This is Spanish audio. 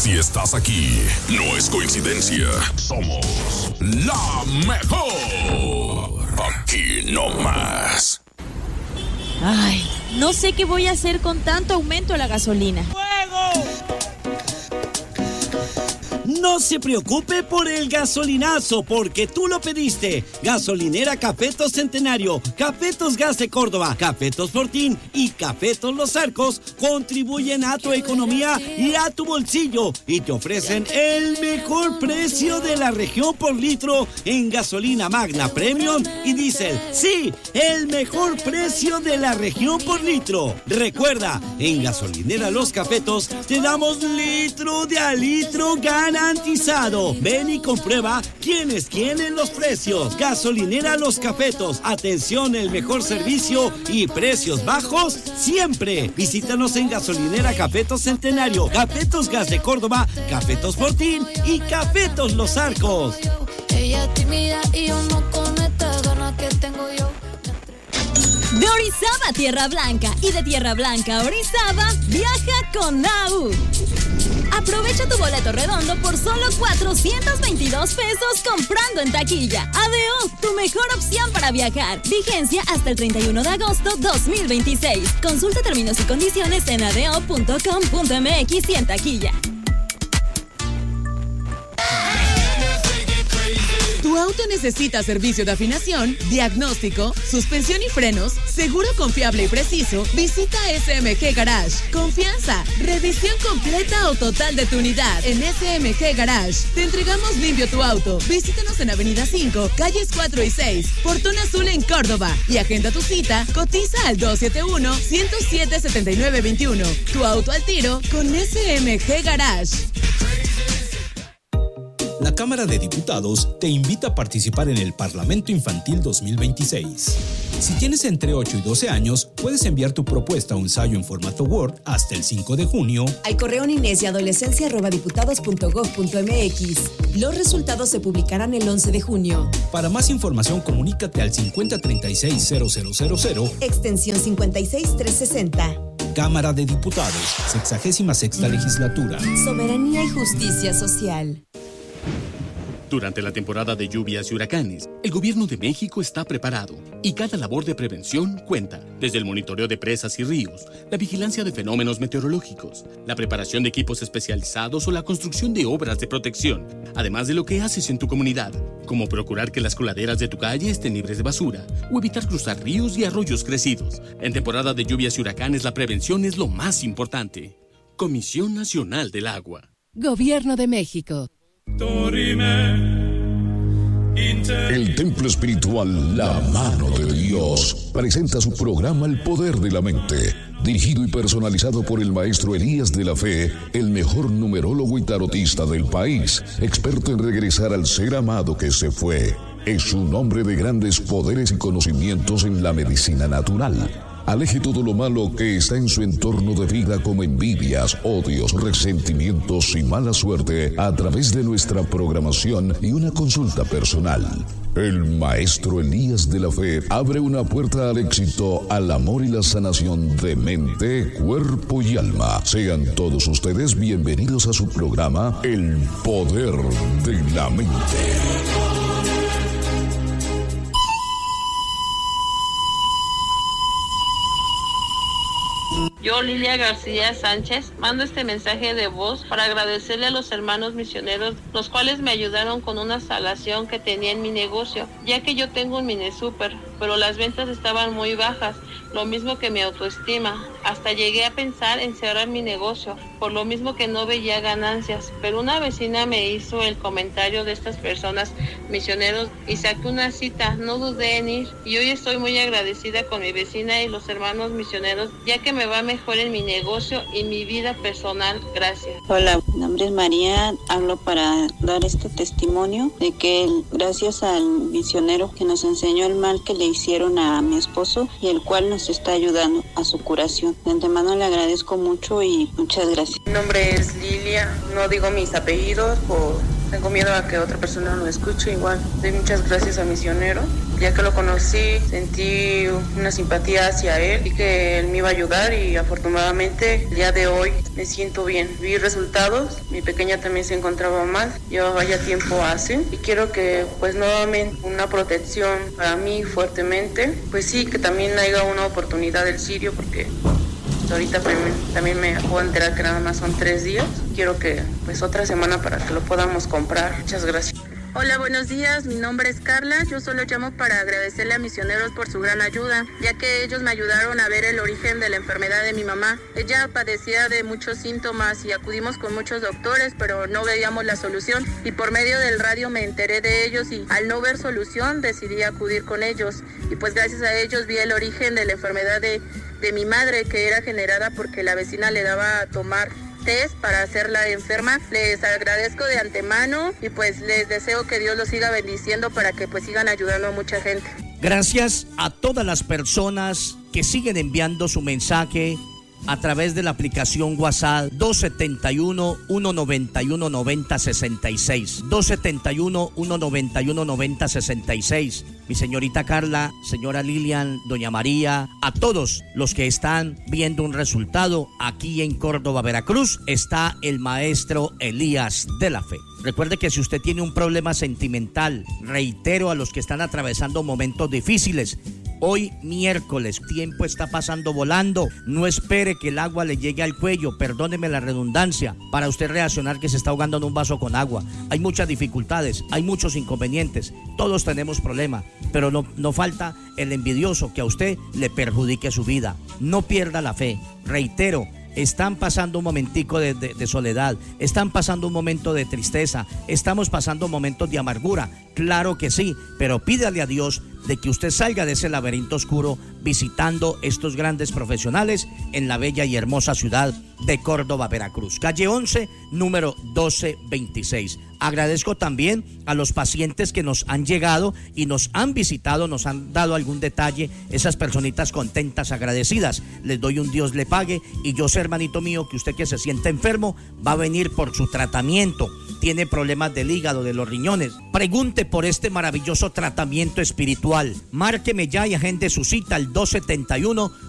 Si estás aquí, no es coincidencia. Somos la mejor. Aquí no más. Ay, no sé qué voy a hacer con tanto aumento de la gasolina. ¡Fuego! No se preocupe por el gasolinazo, porque tú lo pediste. Gasolinera Cafetos Centenario, Cafetos Gas de Córdoba, Cafetos Fortín y Cafetos Los Arcos contribuyen a tu economía y a tu bolsillo y te ofrecen el mejor precio de la región por litro en gasolina Magna Premium y Diesel. Sí, el mejor precio de la región por litro. Recuerda, en Gasolinera Los Cafetos te damos litro de a litro garantizado. Ven y comprueba quién es quién en los precios. Gasolinera Los Cafetos. Atención, el mejor servicio y precios bajos siempre. Visítanos en Gasolinera Cafetos Centenario, Cafetos Gas de Córdoba, Cafetos Fortín y Cafetos Los Arcos. Ella es tímida y yo no con esta gana que tengo yo. De Orizaba a Tierra Blanca y de Tierra Blanca a Orizaba, viaja con AU. Aprovecha tu boleto redondo por solo 422 pesos comprando en taquilla. ADO, tu mejor opción para viajar. Vigencia hasta el 31 de agosto 2026. Consulta términos y condiciones en adeo.com.mx y en taquilla. Tu auto necesita servicio de afinación, diagnóstico, suspensión y frenos, seguro confiable y preciso. Visita SMG Garage. Confianza, revisión completa o total de tu unidad. En SMG Garage te entregamos limpio tu auto. Visítanos en Avenida 5, calles 4 y 6, Portón Azul en Córdoba. Y agenda tu cita, cotiza al 271-107-7921. Tu auto al tiro con SMG Garage. La Cámara de Diputados te invita a participar en el Parlamento Infantil 2026. Si tienes entre 8 y 12 años, puedes enviar tu propuesta o ensayo en formato Word hasta el 5 de junio al correo ninesia@diputados.gov.mx. Los resultados se publicarán el 11 de junio. Para más información, comunícate al 5036-0000, extensión 56360. Cámara de Diputados, 66ª legislatura. Soberanía y justicia social. Durante la temporada de lluvias y huracanes, el Gobierno de México está preparado y cada labor de prevención cuenta, desde el monitoreo de presas y ríos, la vigilancia de fenómenos meteorológicos, la preparación de equipos especializados o la construcción de obras de protección, además de lo que haces en tu comunidad, como procurar que las coladeras de tu calle estén libres de basura o evitar cruzar ríos y arroyos crecidos. En temporada de lluvias y huracanes, la prevención es lo más importante. Comisión Nacional del Agua. Gobierno de México. El templo espiritual La Mano de Dios presenta su programa El Poder de la Mente, dirigido y personalizado por el maestro Elías de la Fe, el mejor numerólogo y tarotista del país, experto en regresar al ser amado que se fue. Es un hombre de grandes poderes y conocimientos en la medicina natural. Aleje todo lo malo que está en su entorno de vida, como envidias, odios, resentimientos y mala suerte, a través de nuestra programación y una consulta personal. El maestro Elías de la Fe abre una puerta al éxito, al amor y la sanación de mente, cuerpo y alma. Sean todos ustedes bienvenidos a su programa El Poder de la Mente. Yo, Lilia García Sánchez, mando este mensaje de voz para agradecerle a los hermanos misioneros, los cuales me ayudaron con una instalación que tenía en mi negocio, ya que yo tengo un mini super, pero las ventas estaban muy bajas, lo mismo que mi autoestima. Hasta llegué a pensar en cerrar mi negocio, por lo mismo que no veía ganancias, pero una vecina me hizo el comentario de estas personas misioneros y saqué una cita, no dudé en ir, y hoy estoy muy agradecida con mi vecina y los hermanos misioneros, ya que me va mejor en mi negocio y mi vida personal. Gracias. Hola, mi nombre es María, hablo para dar este testimonio de que gracias al misionero que nos enseñó el mal que le hicieron a mi esposo y el cual nos está ayudando a su curación. De antemano le agradezco mucho y muchas gracias. Mi nombre es Lilia, no digo mis apellidos por tengo miedo a que otra persona lo escuche. Igual doy muchas gracias a Misionero, ya que lo conocí sentí una simpatía hacia él y que él me iba a ayudar, y afortunadamente el día de hoy me siento bien. Vi resultados, mi pequeña también se encontraba mal, llevaba ya tiempo así, y quiero que pues nuevamente una protección para mí fuertemente, pues sí, que también haya una oportunidad del Sirio, porque ahorita también me puedo enterar que nada más son 3 días. Quiero que pues otra semana para que lo podamos comprar. Muchas gracias. Hola, buenos días, mi nombre es Carla, yo solo llamo para agradecerle a Misioneros por su gran ayuda, ya que ellos me ayudaron a ver el origen de la enfermedad de mi mamá. Ella padecía de muchos síntomas y acudimos con muchos doctores, pero no veíamos la solución, y por medio del radio me enteré de ellos, y al no ver solución decidí acudir con ellos, y pues gracias a ellos vi el origen de la enfermedad de mi madre, que era generada porque la vecina le daba a tomar test para hacerla enferma. Les agradezco de antemano y pues les deseo que Dios los siga bendiciendo para que pues sigan ayudando a mucha gente. Gracias a todas las personas que siguen enviando su mensaje a través de la aplicación WhatsApp 271-191-9066. 271-191-9066. Mi señorita Carla, señora Lilian, doña María, a todos los que están viendo un resultado aquí en Córdoba, Veracruz, está el maestro Elías de la Fe. Recuerde que si usted tiene un problema sentimental, reitero a los que están atravesando momentos difíciles, hoy miércoles, tiempo está pasando volando. No espere que el agua le llegue al cuello, perdóneme la redundancia, para usted reaccionar que se está ahogando en un vaso con agua. Hay muchas dificultades, hay muchos inconvenientes, todos tenemos problemas, pero no falta el envidioso que a usted le perjudique su vida. No pierda la fe, reitero. Están pasando un momentico de soledad, están pasando un momento de tristeza, estamos pasando momentos de amargura, claro que sí, pero pídale a Dios de que usted salga de ese laberinto oscuro visitando estos grandes profesionales en la bella y hermosa ciudad de Córdoba, Veracruz, calle 11, número 1226. Agradezco también a los pacientes que nos han llegado y nos han visitado, nos han dado algún detalle, esas personitas contentas, agradecidas. Les doy un Dios le pague, y yo sé, hermanito mío, que usted que se siente enfermo va a venir por su tratamiento. Tiene problemas del hígado, de los riñones, pregunte por este maravilloso tratamiento espiritual. Márqueme ya y agende su cita al 271